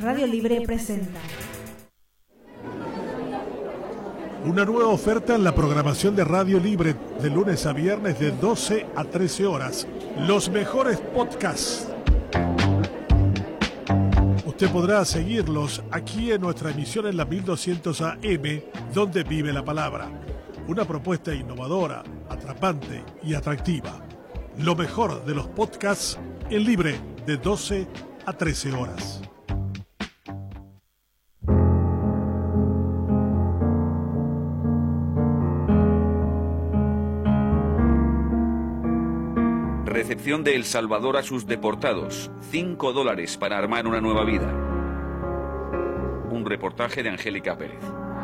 Radio Libre presenta una nueva oferta en la programación de Radio Libre de lunes a viernes de 12 a 13 horas. Los mejores podcasts. Usted podrá seguirlos aquí en nuestra emisión en la 1200 AM, donde vive la palabra. Una propuesta innovadora, atrapante y atractiva. Lo mejor de los podcasts en Libre de 12 a 13 horas. Recepción de El Salvador a sus deportados. $5 para armar una nueva vida. Un reportaje de Angélica Pérez.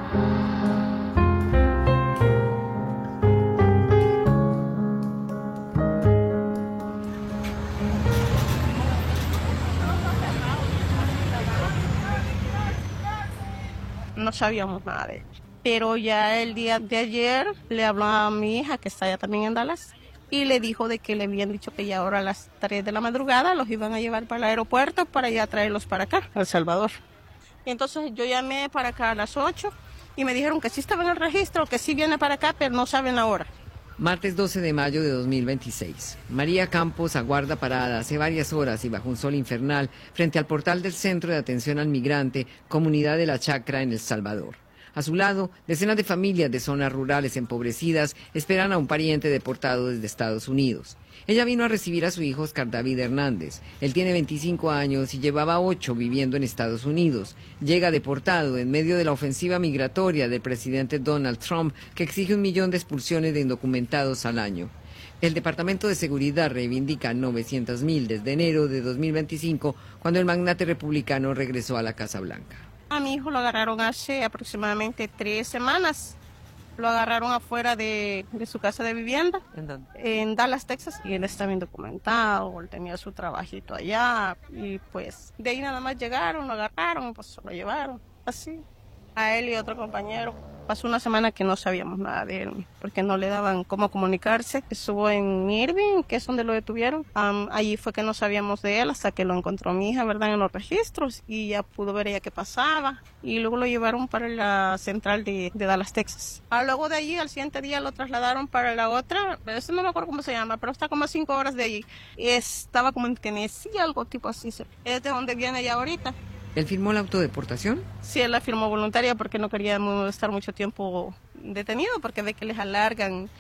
No sabíamos nada de él. Pero ya el día de ayer le habló a mi hija, que está allá también en Dallas, y le dijo de que le habían dicho que ya ahora a las 3 de la madrugada los iban a llevar para el aeropuerto para ya traerlos para acá, a El Salvador. Y entonces yo llamé para acá a las 8 y me dijeron que sí estaba en el registro, que sí viene para acá, pero no saben la hora. Martes 12 de mayo de 2026. María Campos aguarda parada hace varias horas y bajo un sol infernal frente al portal del Centro de Atención al Migrante, Comunidad de la Chacra en El Salvador. A su lado, decenas de familias de zonas rurales empobrecidas esperan a un pariente deportado desde Estados Unidos. Ella vino a recibir a su hijo Oscar David Hernández. Él tiene 25 años y llevaba 8 viviendo en Estados Unidos. Llega deportado en medio de la ofensiva migratoria del presidente Donald Trump, que exige 1 millón de expulsiones de indocumentados al año. El Departamento de Seguridad reivindica 900.000 desde enero de 2025, cuando el magnate republicano regresó a la Casa Blanca. A mi hijo lo agarraron hace aproximadamente 3 semanas. Lo agarraron afuera de su casa de vivienda. ¿En dónde? En Dallas, Texas. Y él estaba indocumentado, él tenía su trabajito allá. Y pues de ahí nada más llegaron, lo agarraron, pues lo llevaron. Así. A él y otro compañero. Pasó una semana que no sabíamos nada de él, porque no le daban cómo comunicarse. Estuvo en Irving, que es donde lo detuvieron. Allí fue que no sabíamos de él hasta que lo encontró mi hija, ¿verdad?, en los registros, y ya pudo ver ella qué pasaba. Y luego lo llevaron para la central de Dallas, Texas. Luego de allí, al siguiente día, lo trasladaron para la otra, eso no me acuerdo cómo se llama, pero está como a 5 horas de allí. Estaba como en Tennessee, algo tipo así. Es de donde viene ella ahorita. ¿Él firmó la autodeportación? Sí, él la firmó voluntaria porque no quería estar mucho tiempo detenido, porque ve que les alargan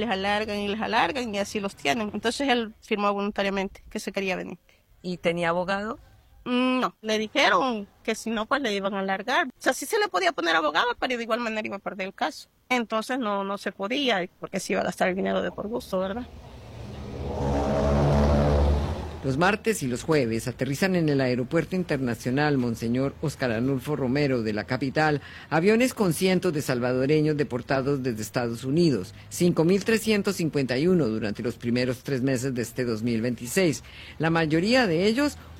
y así los tienen. Entonces él firmó voluntariamente que se quería venir. ¿Y tenía abogado? No, le dijeron que si no, pues le iban a alargar. O sea, sí se le podía poner abogado, pero de igual manera iba a perder el caso. Entonces no se podía, porque se iba a gastar el dinero de por gusto, ¿verdad? Los martes y los jueves aterrizan en el Aeropuerto Internacional Monseñor Óscar Arnulfo Romero de la capital aviones con cientos de salvadoreños deportados desde Estados Unidos, 5.351 durante los primeros 3 meses de este 2026. La mayoría de ellos